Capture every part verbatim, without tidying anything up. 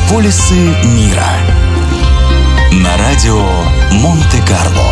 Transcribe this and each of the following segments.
Мегаполисы мира. На радио Монте-Карло.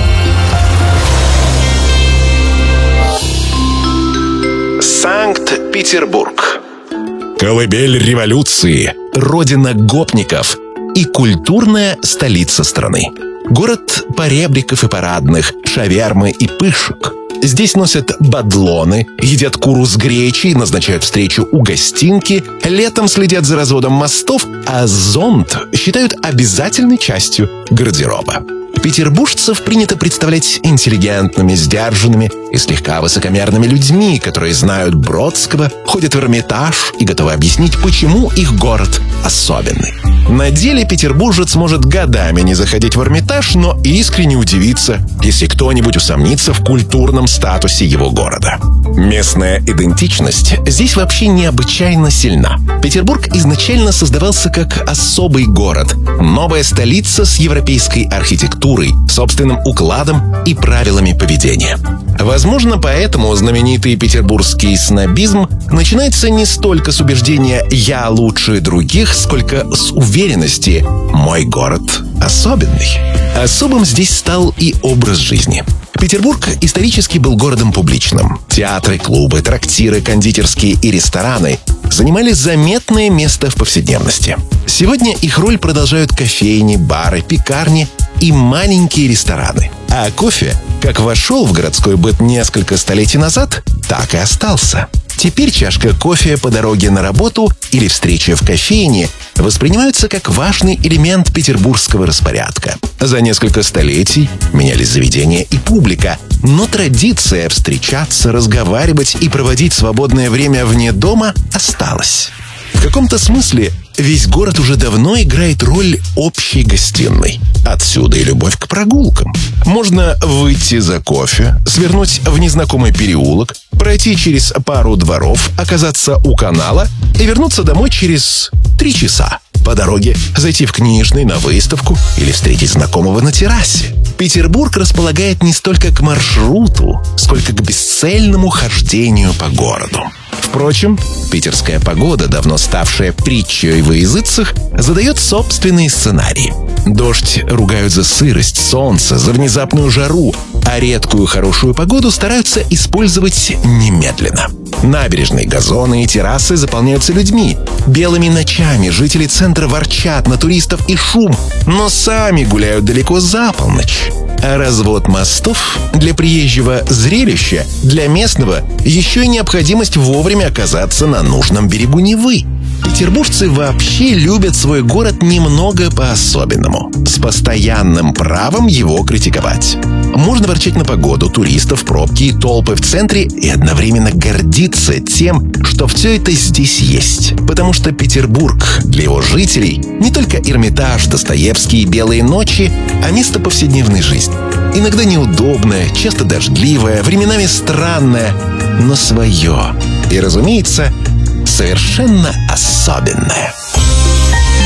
Санкт-Петербург. Колыбель революции, родина гопников и культурная столица страны. Город поребриков и парадных, шавермы и пышек. Здесь носят бадлоны, едят куру с гречей, назначают встречу у гостинки, летом следят за разводом мостов, а зонт считают обязательной частью гардероба. Петербуржцев принято представлять интеллигентными, сдержанными и слегка высокомерными людьми, которые знают Бродского, ходят в Эрмитаж и готовы объяснить, почему их город особенный. На деле петербуржец может годами не заходить в Эрмитаж, но искренне удивиться, если кто-нибудь усомнится в культурном статусе его города. Местная идентичность здесь вообще необычайно сильна. Петербург изначально создавался как особый город, новая столица с европейской архитектурой, собственным укладом и правилами поведения. Возможно, поэтому знаменитый петербургский снобизм начинается не столько с убеждения «я лучше других», сколько с уверенности «мой город особенный». Особым здесь стал и образ жизни. Петербург исторически был городом публичным. Театры, клубы, трактиры, кондитерские и рестораны занимали заметное место в повседневности. Сегодня их роль продолжают кофейни, бары, пекарни и маленькие рестораны. А кофе, как вошел в городской быт несколько столетий назад, так и остался. Теперь чашка кофе по дороге на работу или встреча в кофейне воспринимаются как важный элемент петербургского распорядка. За несколько столетий менялись заведения и публика, но традиция встречаться, разговаривать и проводить свободное время вне дома осталась. В каком-то смысле весь город уже давно играет роль общей гостиной. Отсюда и любовь к прогулкам. Можно выйти за кофе, свернуть в незнакомый переулок, пройти через пару дворов, оказаться у канала и вернуться домой через три часа. По дороге зайти в книжный, на выставку или встретить знакомого на террасе. Петербург располагает не столько к маршруту, сколько к бесцельному хождению по городу. Впрочем, питерская погода, давно ставшая притчей во языцах, задает собственные сценарии. Дождь ругают за сырость, солнце, за внезапную жару, а редкую хорошую погоду стараются использовать немедленно. Набережные, газоны и террасы заполняются людьми. Белыми ночами жители центра ворчат на туристов и шум, но сами гуляют далеко за полночь. А развод мостов для приезжего зрелища, для местного еще и необходимость вовремя оказаться на нужном берегу Невы. Петербуржцы вообще любят свой город немного по-особенному, с постоянным правом его критиковать. Можно ворчать на погоду, туристов, пробки и толпы в центре и одновременно гордиться тем, что все это здесь есть. Потому что Петербург для его жителей не только Эрмитаж, Достоевский и белые ночи, а место повседневной жизни. Иногда неудобное, часто дождливое, временами странное, но свое. И, разумеется, совершенно особенное.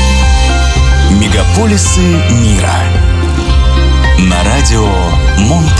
Мегаполисы мира. На радио Монте-Карло.